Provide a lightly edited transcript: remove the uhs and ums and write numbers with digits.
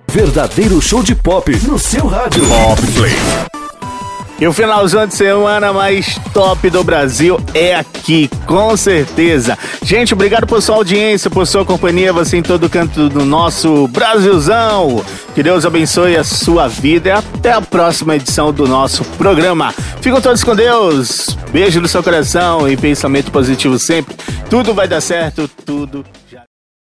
Verdadeiro show de pop no seu rádio. Pop Play. E o finalzão de semana mais top do Brasil é aqui, com certeza. Gente, obrigado por sua audiência, por sua companhia, você em todo canto do nosso Brasilzão. Que Deus abençoe a sua vida e até a próxima edição do nosso programa. Ficam todos com Deus. Beijo no seu coração e pensamento positivo sempre. Tudo vai dar certo, tudo já...